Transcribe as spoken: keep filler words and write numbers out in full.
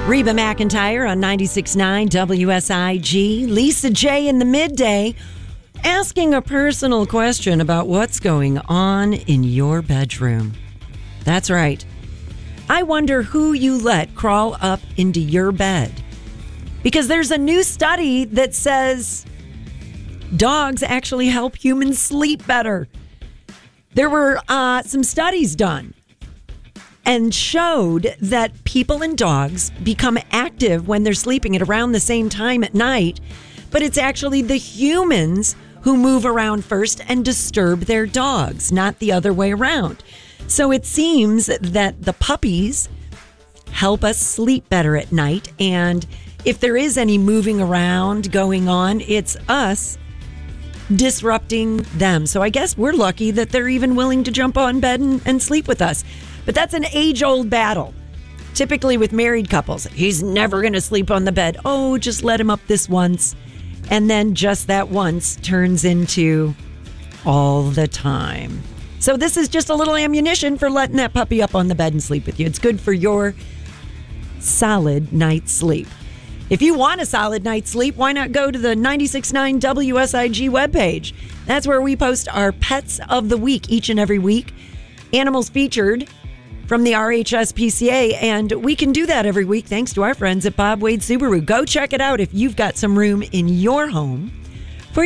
Reba McEntire on ninety-six point nine W S I G. Lisa J in the midday asking a personal question about what's going on in your bedroom. That's right. I wonder who you let crawl up into your bed. Because there's a new study that says dogs actually help humans sleep better. There were uh, some studies done and showed that people and dogs become active when they're sleeping at around the same time at night, but it's actually the humans who move around first and disturb their dogs, not the other way around. So it seems that the puppies help us sleep better at night, and if there is any moving around going on, it's us disrupting them. So I guess we're lucky that they're even willing to jump on bed and, and sleep with us. But that's an age-old battle. Typically with married couples, he's never going to sleep on the bed. Oh, just let him up this once. And then just that once turns into all the time. So this is just a little ammunition for letting that puppy up on the bed and sleep with you. It's good for your solid night's sleep. If you want a solid night's sleep, why not go to the ninety-six point nine W S I G webpage? That's where we post our pets of the week each and every week. Animals featured from the R H S P C A, and we can do that every week thanks to our friends at Bob Wade Subaru. Go check it out if you've got some room in your home